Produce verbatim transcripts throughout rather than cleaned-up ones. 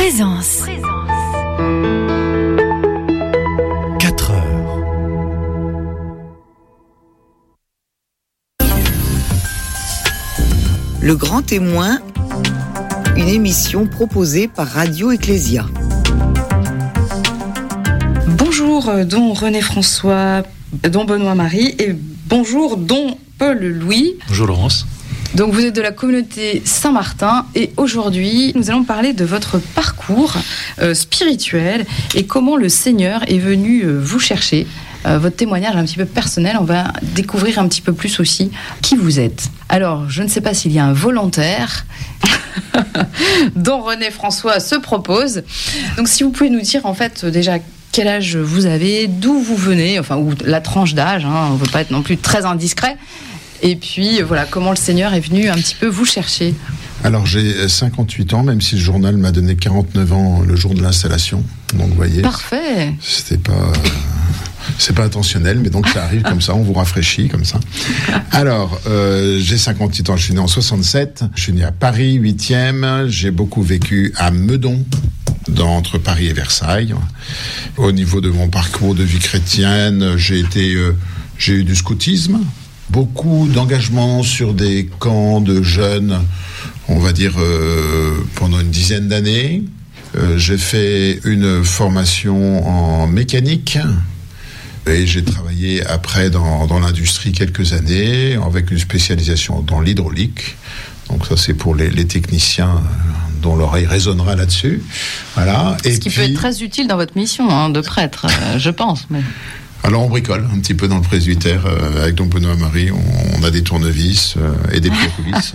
Présence. quatre heures. Le Grand Témoin, une émission proposée par Radio Ecclésia. Bonjour, don René François, don Benoît Marie et bonjour, don Paul Louis. Bonjour Laurence. Donc vous êtes de la communauté Saint-Martin et aujourd'hui nous allons parler de votre parcours euh, spirituel et comment le Seigneur est venu euh, vous chercher. Euh, votre témoignage un petit peu personnel, on va découvrir un petit peu plus aussi qui vous êtes. Alors je ne sais pas s'il y a un volontaire dont René François se propose. Donc si vous pouvez nous dire en fait déjà quel âge vous avez, d'où vous venez, enfin ou la tranche d'âge, hein, on ne veut pas être non plus très indiscret. Et puis, voilà, comment le Seigneur est venu un petit peu vous chercher. Alors, j'ai cinquante-huit ans, même si le journal m'a donné quarante-neuf ans le jour de l'installation. Donc, vous voyez. Parfait. C'était pas... Euh, c'est pas intentionnel, mais donc ça arrive comme ça, on vous rafraîchit comme ça. Alors, euh, j'ai cinquante-huit ans, je suis né en soixante-sept. Je suis né à Paris, huitième. J'ai beaucoup vécu à Meudon, dans, entre Paris et Versailles. Au niveau de mon parcours de vie chrétienne, j'ai été... Euh, j'ai eu du scoutisme. Beaucoup d'engagement sur des camps de jeunes, on va dire, euh, pendant une dizaine d'années. Euh, j'ai fait une formation en mécanique et j'ai travaillé après dans, dans l'industrie quelques années avec une spécialisation dans l'hydraulique. Donc ça, c'est pour les, les techniciens dont l'oreille résonnera là-dessus. Voilà. Ce et qui puis, peut être très utile dans votre mission hein, de prêtre, euh, je pense. Mais... Alors on bricole un petit peu dans le presbytère euh, avec don Benoît Marie, on, on a des tournevis euh, et des pieds-coulisses.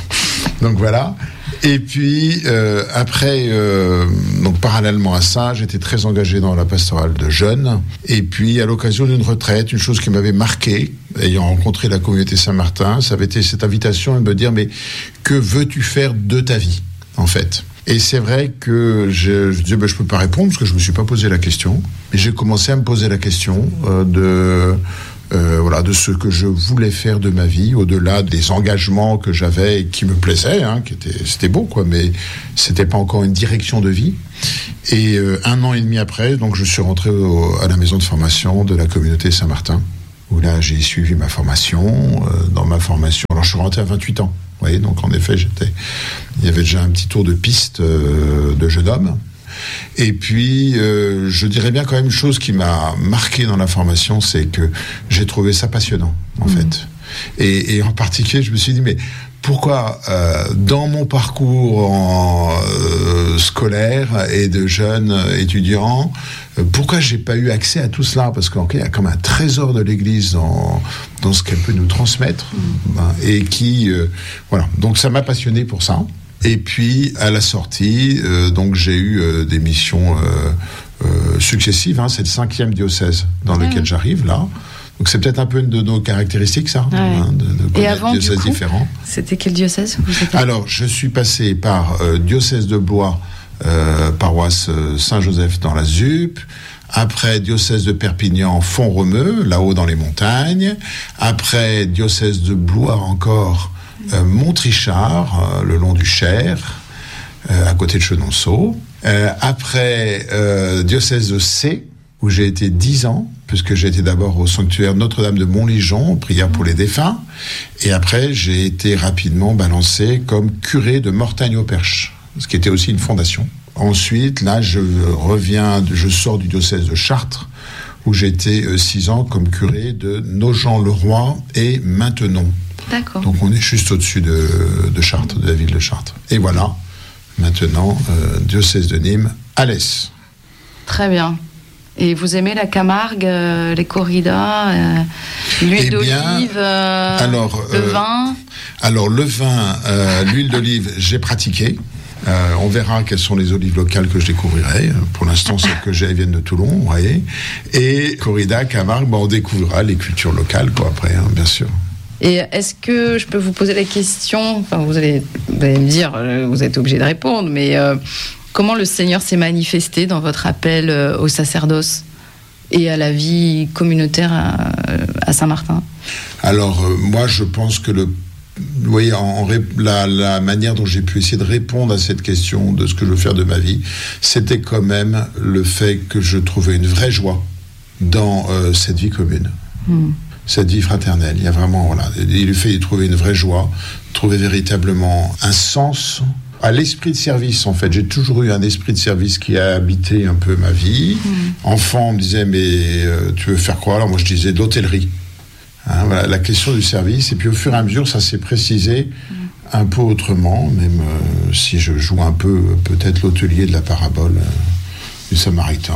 Donc voilà. Et puis euh, après, euh, donc parallèlement à ça, j'étais très engagé dans la pastorale de jeunes. Et puis à l'occasion d'une retraite, une chose qui m'avait marqué, ayant rencontré la communauté Saint-Martin, ça avait été cette invitation de me dire mais que veux-tu faire de ta vie en fait ? Et c'est vrai que je, je disais, ben, je peux pas répondre parce que je me suis pas posé la question. Mais j'ai commencé à me poser la question euh, de, euh, voilà, de ce que je voulais faire de ma vie, au-delà des engagements que j'avais et qui me plaisaient, hein, qui étaient, c'était beau, quoi, mais c'était pas encore une direction de vie. Et euh, un an et demi après, donc je suis rentré au, à la maison de formation de la communauté Saint-Martin, où là j'ai suivi ma formation. Euh, dans ma formation, alors je suis rentré à vingt-huit ans. Vous voyez, donc en effet, j'étais, il y avait déjà un petit tour de piste euh, de jeune homme. Et puis, euh, je dirais bien quand même une chose qui m'a marqué dans la formation, c'est que j'ai trouvé ça passionnant, en mmh. fait. Et, et en particulier, je me suis dit, mais pourquoi, euh, dans mon parcours en, euh, scolaire et de jeunes étudiants, euh, pourquoi j'ai pas eu accès à tout cela ? Parce qu'il okay, y a comme un trésor de l'Église dans, dans ce qu'elle peut nous transmettre, mmh. hein, et qui, euh, voilà. Donc ça m'a passionné pour ça. Et puis à la sortie, euh, donc j'ai eu euh, des missions euh, euh, successives. Hein, c'est le cinquième diocèse dans mmh. lequel j'arrive là. Donc c'est peut-être un peu une de nos caractéristiques, ça, ouais. hein, de, de Et avant, diocèses du coup, différents. C'était quel diocèse vous étiez... Alors, je suis passé par euh, diocèse de Blois, euh, paroisse euh, Saint-Joseph dans la Zup. Après, diocèse de Perpignan, Font-Romeu, là-haut dans les montagnes. Après, diocèse de Blois encore, euh, Montrichard, euh, le long du Cher, euh, à côté de Chenonceau. Euh, après, euh, diocèse de C, où j'ai été dix ans, puisque j'ai été d'abord au sanctuaire Notre-Dame de Montligeon, prière pour les défunts, et après j'ai été rapidement balancé comme curé de Mortagne-au-Perche, ce qui était aussi une fondation. Ensuite, là, je reviens, je sors du diocèse de Chartres, où j'ai été six ans comme curé de Nogent-le-Roi et Maintenon. D'accord. Donc on est juste au-dessus de, de Chartres, de la ville de Chartres. Et voilà, maintenant, euh, diocèse de Nîmes, Alès. Très bien. Et vous aimez la Camargue, euh, les corridas, euh, l'huile eh d'olive, euh, alors, le euh, vin Alors le vin, euh, l'huile d'olive, j'ai pratiqué. Euh, on verra quelles sont les olives locales que je découvrirai. Pour l'instant, celles que j'ai viennent de Toulon, vous voyez. Et corrida, Camargue, bon, on découvrira les cultures locales, quoi, après, hein, bien sûr. Et est-ce que je peux vous poser la question, enfin, vous allez, vous allez me dire, vous êtes obligé de répondre, mais... Euh, comment le Seigneur s'est manifesté dans votre appel au sacerdoce et à la vie communautaire à, à Saint-Martin ? Alors, euh, moi, je pense que le vous voyez, en, en, la, la manière dont j'ai pu essayer de répondre à cette question de ce que je veux faire de ma vie, c'était quand même le fait que je trouvais une vraie joie dans euh, cette vie commune, mmh. cette vie fraternelle. Il y a vraiment, voilà, il fait y trouver une vraie joie, trouver véritablement un sens à l'esprit de service. En fait, j'ai toujours eu un esprit de service qui a habité un peu ma vie. Mmh. Enfant, on me disait, mais euh, tu veux faire quoi? Alors moi, je disais de l'hôtellerie. Hein, voilà, la question du service. Et puis au fur et à mesure, ça s'est précisé mmh. un peu autrement, même euh, si je joue un peu, peut-être l'hôtelier de la parabole euh, du Samaritain.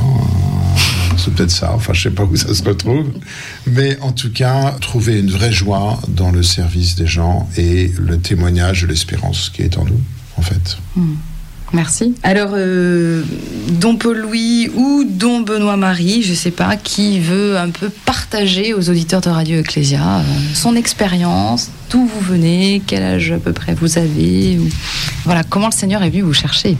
Euh, c'est peut-être ça. Enfin, je sais pas où ça se retrouve. Mais en tout cas, trouver une vraie joie dans le service des gens et le témoignage de l'espérance qui est en nous, en fait. Mmh. Merci. Alors, euh, Don Paul-Louis ou Don Benoît-Marie, je ne sais pas, qui veut un peu partager aux auditeurs de Radio Ecclésia euh, son expérience, d'où vous venez, quel âge à peu près vous avez, ou... voilà, comment le Seigneur est venu vous chercher.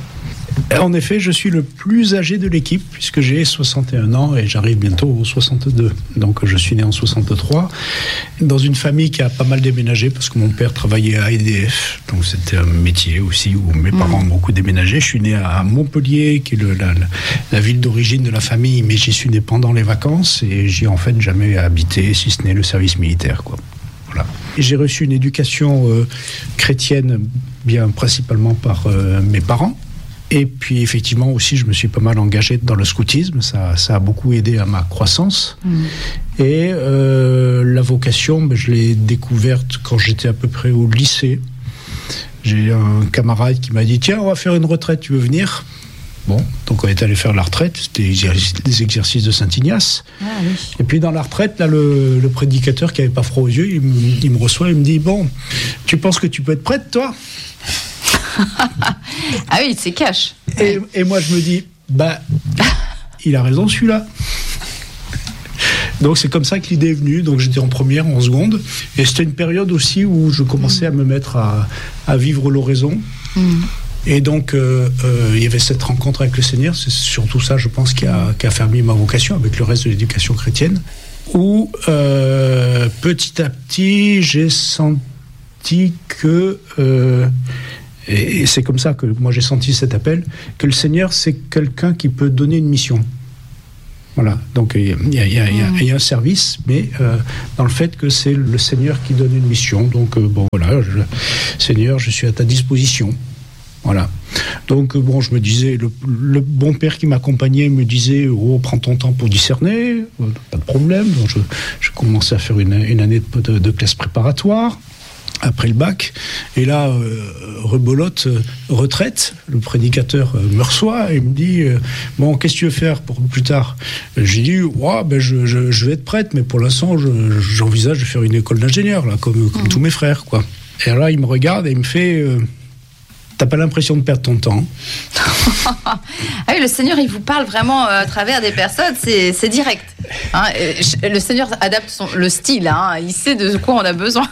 En effet, je suis le plus âgé de l'équipe puisque j'ai soixante et un ans et j'arrive bientôt aux soixante-deux. Donc je suis né en soixante-trois dans une famille qui a pas mal déménagé parce que mon père travaillait à E D F. Donc c'était un métier aussi où mes parents ont beaucoup déménagé. Je suis né à Montpellier, qui est le, la, la, la ville d'origine de la famille, mais j'y suis né pendant les vacances et j'y ai en fait jamais habité, si ce n'est le service militaire, quoi. Voilà. Et j'ai reçu une éducation euh, chrétienne, bien principalement par euh, mes parents. Et puis effectivement aussi, je me suis pas mal engagé dans le scoutisme, ça, ça a beaucoup aidé à ma croissance. Mmh. Et euh, la vocation, ben, je l'ai découverte quand j'étais à peu près au lycée. J'ai un camarade qui m'a dit « Tiens, on va faire une retraite, tu veux venir ?» Bon, donc on est allé faire la retraite, c'était des exercices de Saint-Ignace. Ah, oui. Et puis dans la retraite, là, le, le prédicateur qui n'avait pas froid aux yeux, il me, il me reçoit, il me dit « Bon, tu penses que tu peux être prête, toi ?» Ah oui, c'est cash. Et, et moi, je me dis, bah, il a raison celui-là. Donc, c'est comme ça que l'idée est venue. Donc, j'étais en première, en seconde. Et c'était une période aussi où je commençais à me mettre à, à vivre l'oraison. Mm. Et donc, euh, euh, il y avait cette rencontre avec le Seigneur. C'est surtout ça, je pense, qui a, qui a fermé ma vocation avec le reste de l'éducation chrétienne. Où, euh, petit à petit, j'ai senti que... Euh, Et c'est comme ça que moi j'ai senti cet appel, que le Seigneur c'est quelqu'un qui peut donner une mission. Voilà, donc il y a, il y a, il y a, il y a un service, mais euh, dans le fait que c'est le Seigneur qui donne une mission. Donc euh, bon voilà, je, Seigneur, je suis à ta disposition. Voilà. Donc bon, je me disais, le, le bon père qui m'accompagnait me disait, oh, prends ton temps pour discerner, euh, pas de problème. Donc je, je commençais à faire une, une année de, de, de classe préparatoire. Après le bac, et là, euh, rebolote, euh, retraite, le prédicateur euh, me reçoit et me dit euh, « Bon, qu'est-ce que tu veux faire pour plus tard ?» J'ai dit oh, « ben, je, je, je vais être prêtre, mais pour l'instant, je, j'envisage de faire une école d'ingénieur, là, comme, comme mmh. tous mes frères. » quoi. Et là, il me regarde et il me fait euh, « T'as pas l'impression de perdre ton temps ?» Ah oui, le Seigneur, il vous parle vraiment à travers des personnes, c'est, c'est direct. Hein, le Seigneur adapte son, le style, hein, il sait de quoi on a besoin.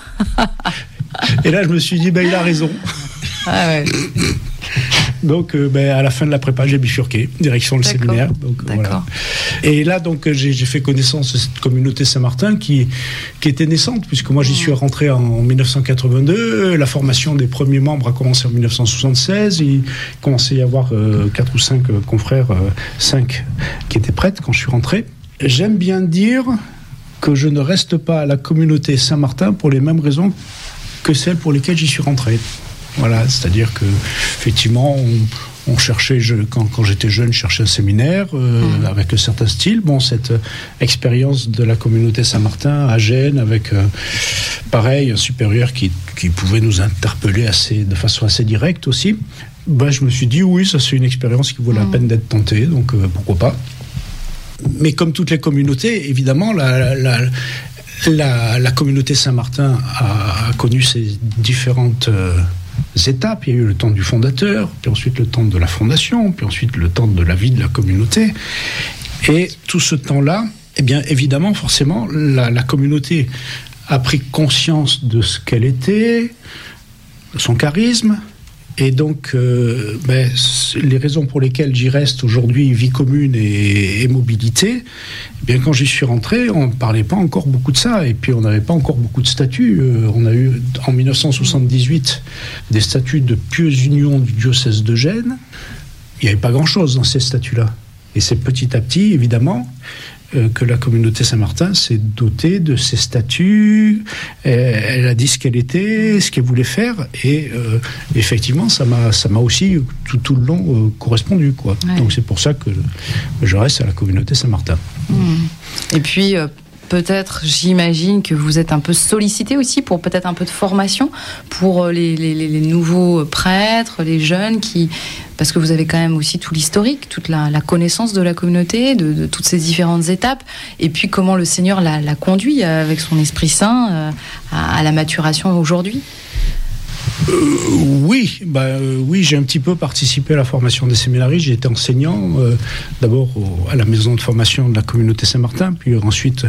Et là, je me suis dit, ben, il a raison. Ah ouais. Donc, euh, ben, à la fin de la prépa, j'ai bifurqué, direction le D'accord. séminaire. Donc, D'accord. Voilà. Et là, donc, j'ai, j'ai fait connaissance de cette communauté Saint-Martin qui, qui était naissante, puisque moi, j'y suis rentré en, en dix-neuf cent quatre-vingt-deux. La formation des premiers membres a commencé en dix-neuf cent soixante-seize. Il commençait à y avoir euh, quatre ou cinq euh, confrères, euh, cinq, qui étaient prêtres quand je suis rentré. J'aime bien dire que je ne reste pas à la communauté Saint-Martin pour les mêmes raisons que celles pour lesquelles j'y suis rentré. Voilà, c'est-à-dire que effectivement, on, on cherchait, je, quand, quand j'étais jeune, je cherchais un séminaire euh, mmh. avec un certain style. Bon, cette euh, expérience de la communauté Saint-Martin à Gênes, avec euh, pareil un supérieur qui, qui pouvait nous interpeller assez, de façon assez directe aussi. Ben, je me suis dit oui, ça c'est une expérience qui vaut la mmh. peine d'être tentée, donc euh, pourquoi pas. Mais comme toutes les communautés, évidemment, la, la, la, la communauté Saint-Martin a, a connu ses différentes euh, étapes. Il y a eu le temps du fondateur, puis ensuite le temps de la fondation, puis ensuite le temps de la vie de la communauté. Et tout ce temps-là, eh bien, évidemment, forcément, la, la communauté a pris conscience de ce qu'elle était, de son charisme, Et donc, euh, ben, les raisons pour lesquelles j'y reste aujourd'hui, vie commune et, et mobilité, eh bien, quand j'y suis rentré, on ne parlait pas encore beaucoup de ça. Et puis, on n'avait pas encore beaucoup de statuts. Euh, on a eu, en dix-neuf cent soixante-dix-huit, des statuts de pieuse union du diocèse de Gênes. Il n'y avait pas grand-chose dans ces statuts-là. Et c'est petit à petit, évidemment, euh, que la communauté Saint-Martin s'est dotée de ses statuts. Euh, elle a dit ce qu'elle était, ce qu'elle voulait faire. Et euh, effectivement, ça m'a, ça m'a aussi, tout, tout le long, euh, correspondu, quoi. Ouais. Donc c'est pour ça que je reste à la communauté Saint-Martin. Mmh. Et puis... Euh... Peut-être, j'imagine que vous êtes un peu sollicité aussi pour peut-être un peu de formation pour les, les, les nouveaux prêtres, les jeunes, qui, parce que vous avez quand même aussi tout l'historique, toute la, la connaissance de la communauté, de, de toutes ces différentes étapes, et puis comment le Seigneur l'a, l'a conduit avec son Esprit Saint euh, à, à la maturation aujourd'hui. Euh, oui, bah, euh, oui, j'ai un petit peu participé à la formation des séminaristes. J'ai été enseignant, euh, d'abord au, à la maison de formation de la communauté Saint-Martin, puis ensuite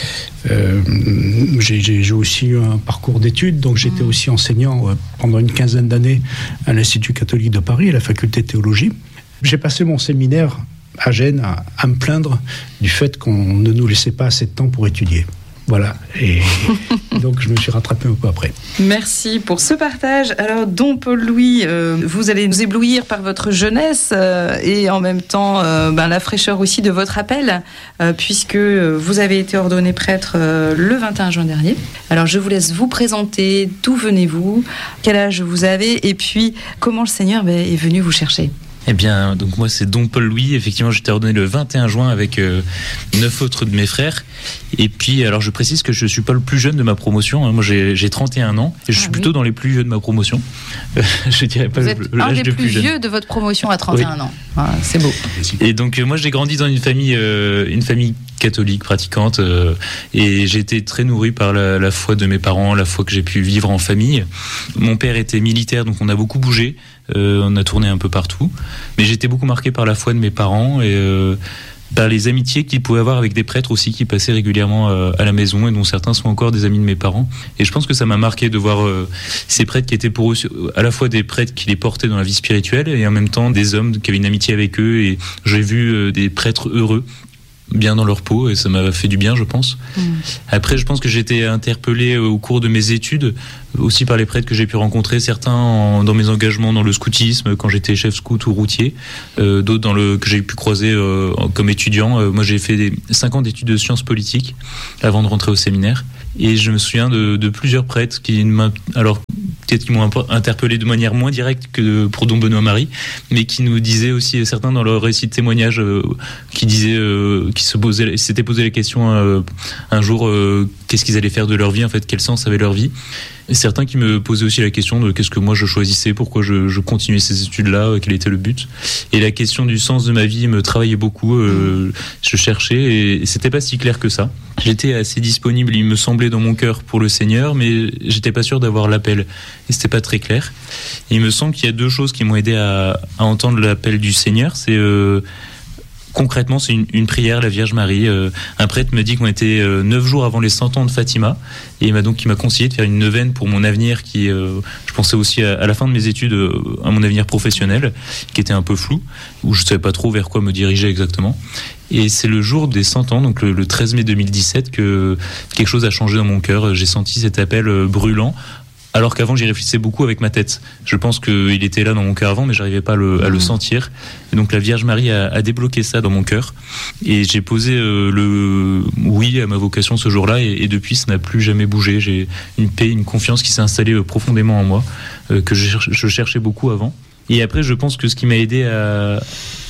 euh, j'ai, j'ai aussi eu un parcours d'études, donc j'étais mmh. aussi enseignant euh, pendant une quinzaine d'années à l'Institut catholique de Paris, à la faculté de théologie. J'ai passé mon séminaire à Gênes à, à me plaindre du fait qu'on ne nous laissait pas assez de temps pour étudier. Voilà, et donc je me suis rattrapé un peu après. Merci pour ce partage. Alors, Don Paul-Louis, euh, vous allez nous éblouir par votre jeunesse euh, et en même temps euh, ben, la fraîcheur aussi de votre appel, euh, puisque vous avez été ordonné prêtre euh, le vingt et un juin dernier. Alors, je vous laisse vous présenter, d'où venez-vous, quel âge vous avez, et puis comment le Seigneur ben, est venu vous chercher. Eh bien, donc moi c'est Don Paul-Louis. Effectivement, j'étais ordonné le vingt et un juin avec euh, neuf autres de mes frères. Et puis, alors je précise que je suis pas le plus jeune de ma promotion. Hein. Moi, j'ai, j'ai trente et un ans et je ah, suis oui. plutôt dans les plus vieux de ma promotion. Euh, je dirais pas Vous le, êtes l'âge un des de plus, plus vieux jeune. de votre promotion à trente et un oui. ans. Ah, c'est beau. Et donc, euh, moi, j'ai grandi dans une famille, euh, une famille catholique pratiquante, euh, et j'ai été très nourri par la, la foi de mes parents, la foi que j'ai pu vivre en famille. Mon père était militaire, donc on a beaucoup bougé. Euh, on a tourné un peu partout, mais j'étais beaucoup marqué par la foi de mes parents et euh, par les amitiés qu'ils pouvaient avoir avec des prêtres aussi qui passaient régulièrement euh, à la maison et dont certains sont encore des amis de mes parents. Et je pense que ça m'a marqué de voir euh, ces prêtres qui étaient pour eux à la fois des prêtres qui les portaient dans la vie spirituelle et en même temps des hommes qui avaient une amitié avec eux. Et j'ai vu euh, des prêtres heureux, bien dans leur peau, et ça m'a fait du bien, je pense. Mmh. Après, je pense que j'ai été interpellé au cours de mes études, aussi par les prêtres que j'ai pu rencontrer, certains en, dans mes engagements dans le scoutisme, quand j'étais chef scout ou routier, euh, d'autres dans le, que j'ai pu croiser euh, comme étudiant. Euh, moi, j'ai fait des, cinq ans d'études de sciences politiques avant de rentrer au séminaire, et je me souviens de, de plusieurs prêtres qui m'ont, alors peut-être qui m'ont interpellé de manière moins directe que pour Don Benoît Marie, mais qui nous disaient aussi, certains dans leur récit de témoignage, euh, qui disaient, euh, qui se posaient, s'étaient posé la question euh, un jour, euh, qu'est-ce qu'ils allaient faire de leur vie, en fait, quel sens avait leur vie. Et certains qui me posaient aussi la question de qu'est-ce que moi je choisissais, pourquoi je, je continuais ces études-là, quel était le but. Et la question du sens de ma vie me travaillait beaucoup, euh, je cherchais et c'était pas si clair que ça. J'étais assez disponible, il me semblait, dans mon cœur pour le Seigneur, mais j'étais pas sûr d'avoir l'appel. Et c'était pas très clair. Et il me semble qu'il y a deux choses qui m'ont aidé à, à entendre l'appel du Seigneur. C'est... Euh, Concrètement, c'est une, une prière, la Vierge Marie. Euh, un prêtre me dit qu'on était euh, neuf jours avant les cent ans de Fatima, et il m'a donc il m'a conseillé de faire une neuvaine pour mon avenir, qui, euh, je pensais aussi à, à la fin de mes études, euh, à mon avenir professionnel, qui était un peu flou, où je ne savais pas trop vers quoi me diriger exactement. Et c'est le jour des cent ans, donc le, le treize mai deux mille dix-sept, que quelque chose a changé dans mon cœur. J'ai senti cet appel euh, brûlant. Alors qu'avant, j'y réfléchissais beaucoup avec ma tête. Je pense qu'il était là dans mon cœur avant, mais j'arrivais pas à le, à le sentir. Et donc la Vierge Marie a, a débloqué ça dans mon cœur. Et j'ai posé euh, le oui à ma vocation ce jour-là. Et, et depuis, ça n'a plus jamais bougé. J'ai une paix, une confiance qui s'est installée euh, profondément en moi, euh, que je, je cherchais beaucoup avant. Et après, je pense que ce qui m'a aidé à...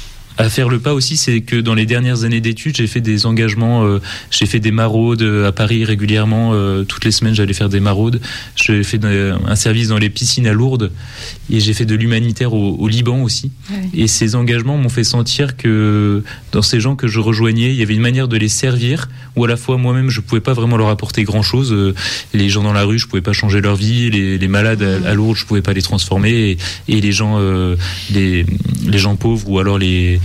à faire le pas aussi, c'est que dans les dernières années d'études, j'ai fait des engagements, euh, j'ai fait des maraudes à Paris régulièrement, euh, toutes les semaines j'allais faire des maraudes, j'ai fait un service dans les piscines à Lourdes, et j'ai fait de l'humanitaire au, au Liban aussi. Ouais. Et ces engagements m'ont fait sentir que dans ces gens que je rejoignais, il y avait une manière de les servir, où à la fois moi-même je pouvais pas vraiment leur apporter grand-chose, euh, les gens dans la rue je pouvais pas changer leur vie, les, les malades à, à Lourdes je pouvais pas les transformer, et, et les gens, euh, les, les gens pauvres ou alors les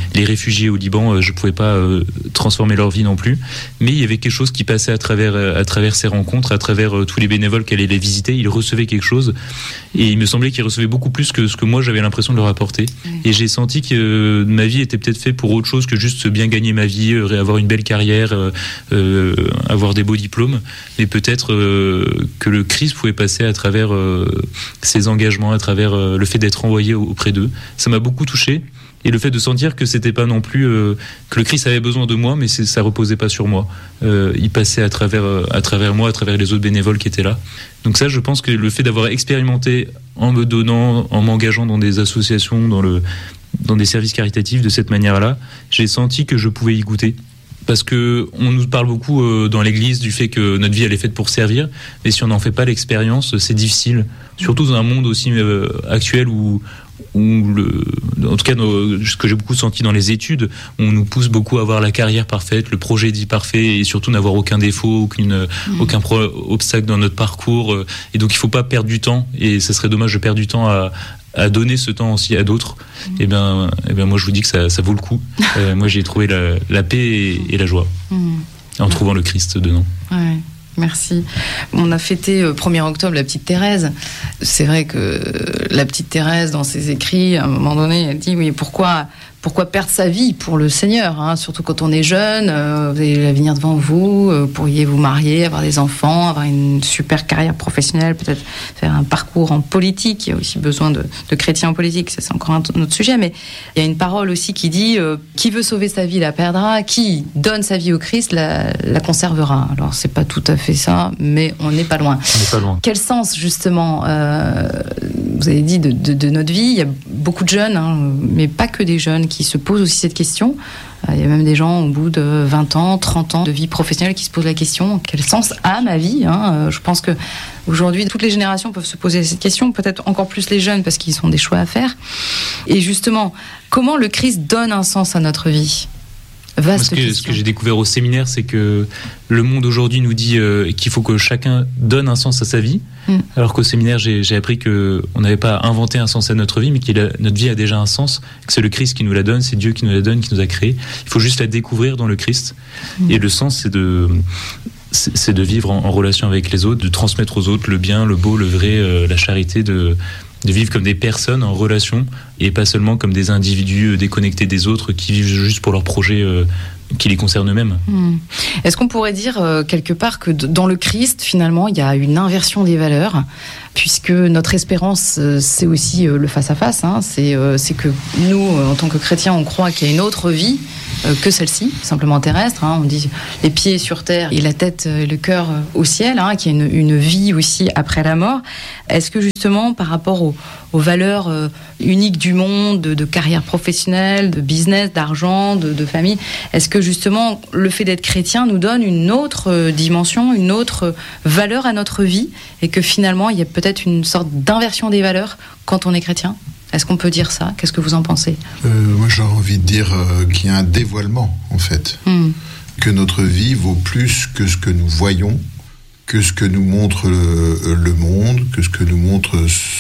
les réfugiés au Liban, je pouvais pas euh, transformer leur vie non plus. Mais il y avait quelque chose qui passait à travers, à travers ces rencontres, à travers euh, tous les bénévoles qui allaient les visiter. Ils recevaient quelque chose et il me semblait qu'ils recevaient beaucoup plus que ce que moi j'avais l'impression de leur apporter. Mmh. Et j'ai senti que euh, ma vie était peut-être faite pour autre chose que juste bien gagner ma vie, euh, avoir une belle carrière, euh, euh, avoir des beaux diplômes. Mais peut-être euh, que le Christ pouvait passer à travers euh, ces engagements, à travers euh, le fait d'être envoyé auprès d'eux. Ça m'a beaucoup touché. Et le fait de sentir que c'était pas non plus euh, que le Christ avait besoin de moi, mais c'est, ça reposait pas sur moi. Euh, il passait à travers euh, à travers moi, à travers les autres bénévoles qui étaient là. Donc ça, je pense que le fait d'avoir expérimenté en me donnant, en m'engageant dans des associations, dans le dans des services caritatifs de cette manière-là, j'ai senti que je pouvais y goûter. Parce que on nous parle beaucoup euh, dans l'Église du fait que notre vie elle est faite pour servir, mais si on n'en fait pas l'expérience, c'est difficile. Surtout dans un monde aussi euh, actuel où où le, en tout cas ce que j'ai beaucoup senti dans les études, on nous pousse beaucoup à avoir la carrière parfaite, le projet dit parfait et surtout n'avoir aucun défaut, aucune, mmh. aucun pro, obstacle dans notre parcours. Et donc il ne faut pas perdre du temps et ce serait dommage de perdre du temps à, à donner ce temps aussi à d'autres. Mmh. Et bien, et bien moi je vous dis que ça, ça vaut le coup. euh, moi j'ai trouvé la, la paix et, et la joie mmh. en trouvant le Christ dedans. Ouais. Merci. On a fêté le premier octobre la petite Thérèse. C'est vrai que la petite Thérèse, dans ses écrits, à un moment donné, elle dit oui, pourquoi, pourquoi perdre sa vie pour le Seigneur, hein, surtout quand on est jeune, euh, vous avez l'avenir devant vous, euh, pourriez vous marier, avoir des enfants, avoir une super carrière professionnelle, peut-être faire un parcours en politique. Il y a aussi besoin de, de chrétiens en politique, ça c'est encore un, un autre sujet, mais il y a une parole aussi qui dit euh, qui veut sauver sa vie la perdra, qui donne sa vie au Christ la, la conservera. Alors c'est pas tout à fait ça, mais on n'est pas loin. On n'est pas loin. Quel sens justement euh, vous avez dit de, de, de notre vie? Il y a beaucoup de jeunes, hein, mais pas que des jeunes, qui se posent aussi cette question. Il y a même des gens au bout de vingt ans, trente ans de vie professionnelle qui se posent la question, quel sens a ma vie, hein? Je pense qu'aujourd'hui, toutes les générations peuvent se poser cette question, peut-être encore plus les jeunes parce qu'ils ont des choix à faire. Et justement, comment le Christ donne un sens à notre vie? Vaste Moi, ce, que, ce que j'ai découvert au séminaire, c'est que le monde aujourd'hui nous dit euh, qu'il faut que chacun donne un sens à sa vie, mm. alors qu'au séminaire, j'ai, j'ai appris qu'on n'avait pas inventé un sens à notre vie, mais que a, notre vie a déjà un sens, que c'est le Christ qui nous la donne, c'est Dieu qui nous la donne, qui nous a créés. Il faut juste la découvrir dans le Christ. Mm. Et le sens, c'est de, c'est, c'est de vivre en, en relation avec les autres, de transmettre aux autres le bien, le beau, le vrai, euh, la charité, de... de vivre comme des personnes en relation et pas seulement comme des individus déconnectés des autres qui vivent juste pour leurs projets euh, qui les concernent eux-mêmes. Mmh. Est-ce qu'on pourrait dire euh, quelque part que d- dans le Christ, finalement, il y a une inversion des valeurs, puisque notre espérance, euh, c'est aussi euh, le face-à-face, hein, c'est, euh, c'est que nous, euh, en tant que chrétiens, on croit qu'il y a une autre vie euh, que celle-ci, simplement terrestre, hein, on dit les pieds sur terre et la tête et le cœur au ciel, hein, qu'il y a une, une vie aussi après la mort. Est-ce que justement, par rapport aux, aux valeurs euh, uniques du monde, de, de carrière professionnelle, de business, d'argent, de, de famille, est-ce que justement le fait d'être chrétien nous donne une autre euh, dimension, une autre euh, valeur à notre vie, et que finalement il y a peut-être une sorte d'inversion des valeurs quand on est chrétien? Est-ce qu'on peut dire ça? Qu'est-ce que vous en pensez? euh, Moi j'ai envie de dire euh, qu'il y a un dévoilement en fait, mm. que notre vie vaut plus que ce que nous voyons, que ce que nous montre le, le monde, que ce que nous montre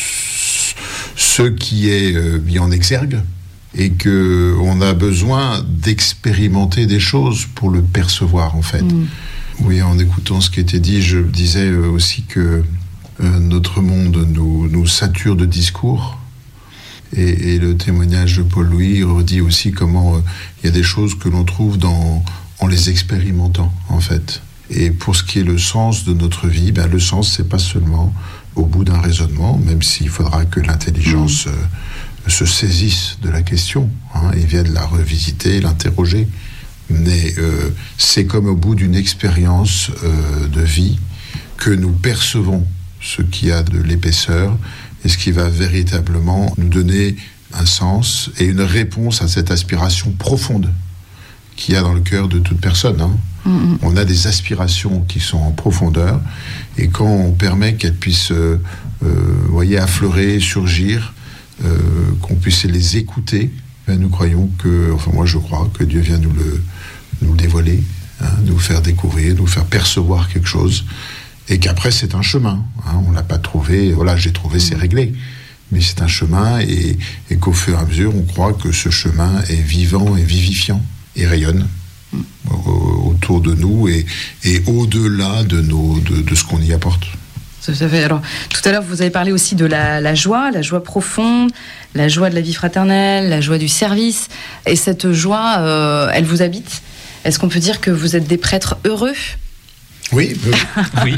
ce qui est mis en exergue, et qu'on a besoin d'expérimenter des choses pour le percevoir, en fait. Mmh. Oui, en écoutant ce qui était dit, je disais aussi que euh, notre monde nous, nous sature de discours, et, et le témoignage de Paul Louis redit aussi comment il euh, y a des choses que l'on trouve dans, en les expérimentant, en fait. Et pour ce qui est le sens de notre vie, ben le sens, c'est pas seulement au bout d'un raisonnement, même s'il faudra que l'intelligence... Mmh. Euh, se saisissent de la question, hein, et viennent la revisiter, l'interroger. Mais euh, c'est comme au bout d'une expérience euh, de vie que nous percevons ce qui a de l'épaisseur et ce qui va véritablement nous donner un sens et une réponse à cette aspiration profonde qu'il y a dans le cœur de toute personne. Hein. Mm-hmm. On a des aspirations qui sont en profondeur, et quand on permet qu'elles puissent, euh, euh, voyez, affleurer, surgir, Euh, qu'on puisse les écouter, ben nous croyons que, enfin moi je crois que Dieu vient nous le, nous le dévoiler, hein, nous faire découvrir, nous faire percevoir quelque chose, et qu'après c'est un chemin, hein, on l'a pas trouvé, voilà j'ai trouvé, c'est réglé, mais c'est un chemin et, et qu'au fur et à mesure, on croit que ce chemin est vivant et vivifiant et rayonne autour de nous et, et au-delà de, nos, de, de ce qu'on y apporte. Tout à fait. Alors, tout à l'heure, vous avez parlé aussi de la, la joie, la joie profonde, la joie de la vie fraternelle, la joie du service. Et cette joie, euh, elle vous habite ? Est-ce qu'on peut dire que vous êtes des prêtres heureux ? Oui. Oui. Oui.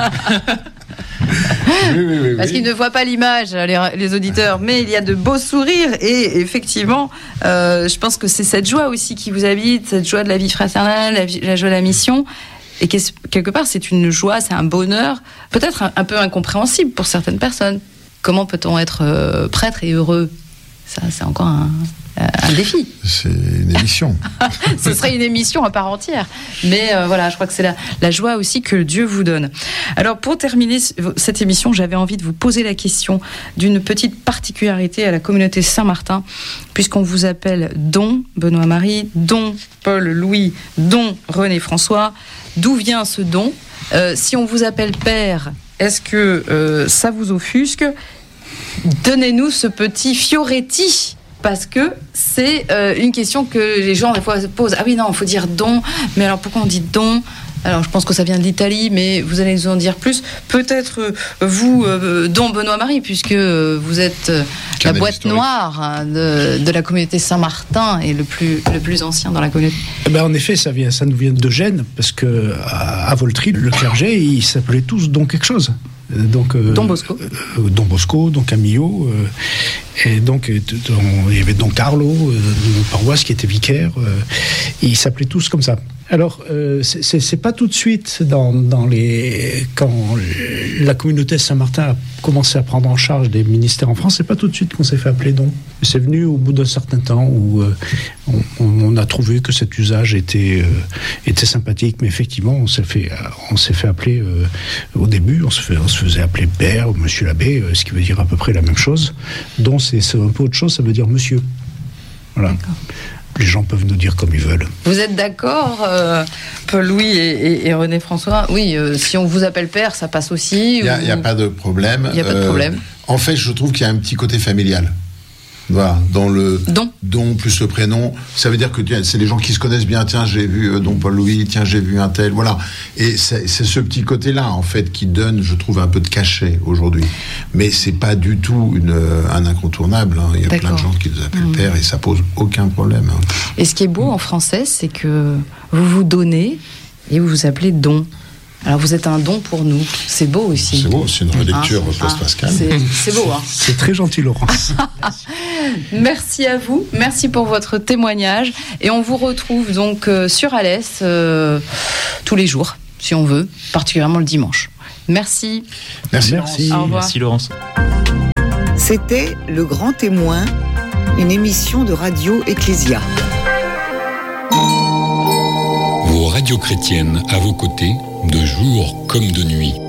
oui, oui, oui, Parce oui. qu'ils ne voient pas l'image, les, les auditeurs, mais il y a de beaux sourires et effectivement, euh, je pense que c'est cette joie aussi qui vous habite, cette joie de la vie fraternelle, la, vie, la joie de la mission. Et quelque part, c'est une joie, c'est un bonheur, peut-être un, un peu incompréhensible pour certaines personnes. Comment peut-on être euh, prêtre et heureux ? Ça, c'est encore un, un défi. C'est une émission. Ce serait une émission à part entière. Mais euh, voilà, je crois que c'est la, la joie aussi que Dieu vous donne. Alors, pour terminer cette émission, j'avais envie de vous poser la question d'une petite particularité à la communauté Saint-Martin, puisqu'on vous appelle Don Benoît-Marie, Don Paul-Louis, Don René-François. D'où vient ce don ? euh, Si on vous appelle Père, est-ce que euh, ça vous offusque ? Donnez-nous ce petit Fioretti, parce que c'est euh, une question que les gens des fois se posent. Ah oui, non, il faut dire don, mais alors pourquoi on dit don ? Alors je pense que ça vient de l'Italie, mais vous allez nous en dire plus. Peut-être euh, vous, euh, Don Benoît-Marie, puisque euh, vous êtes euh, la boîte historique. noire hein, de, de la communauté Saint-Martin et le plus, le plus ancien dans la communauté. Eh ben, en effet, ça, vient, ça nous vient de Gênes, parce que à, à Voltry, le clergé, ils s'appelaient tous Don quelque chose. Donc, euh, Don Bosco. Euh, Don Bosco, Don Camillo, euh, et donc euh, don, il y avait Don Carlo, euh, de notre paroisse qui était vicaire, euh, et ils s'appelaient tous comme ça. Alors, euh, c'est, c'est, c'est pas tout de suite dans, dans les quand la communauté Saint-Martin a commencé à prendre en charge des ministères en France, c'est pas tout de suite qu'on s'est fait appeler Don. C'est venu au bout d'un certain temps où euh, on, on a trouvé que cet usage était euh, était sympathique, mais effectivement, on s'est fait on s'est fait appeler euh, au début, on se, fait, on se faisait appeler Père ou Monsieur l'abbé, euh, ce qui veut dire à peu près la même chose. Don, c'est, c'est un peu autre chose, ça veut dire Monsieur. Voilà. D'accord. Les gens peuvent nous dire comme ils veulent. Vous êtes d'accord, euh, Paul-Louis et, et, et René-François ? Oui, euh, si on vous appelle Père, ça passe aussi. Il n'y a, ou... a pas de problème. Il n'y a pas de Euh, problème. En fait, je trouve qu'il y a un petit côté familial. Voilà, dans le Don. don plus le prénom, ça veut dire que tiens, c'est les gens qui se connaissent bien. Tiens, j'ai vu euh, Don Paul-Louis, tiens, j'ai vu un tel, voilà. Et c'est, c'est ce petit côté-là, en fait, qui donne, je trouve, un peu de cachet aujourd'hui. Mais c'est pas du tout une, un incontournable. Hein. Il y a D'accord. plein de gens qui nous appellent Mmh. père et ça pose aucun problème. Hein. Et ce qui est beau en français, c'est que vous vous donnez et vous vous appelez don. Alors vous êtes un don pour nous. C'est beau aussi. C'est beau, c'est une relecture Ah, post-pascale. c'est, c'est beau, hein. C'est très gentil, Laurence. Merci à vous, merci pour votre témoignage. Et on vous retrouve donc euh, sur Alès euh, tous les jours, si on veut, particulièrement le dimanche. Merci. Merci. Merci. Au revoir. Merci Laurence. C'était Le Grand Témoin, une émission de Radio Ecclésia. Vos radios chrétiennes à vos côtés, de jour comme de nuit.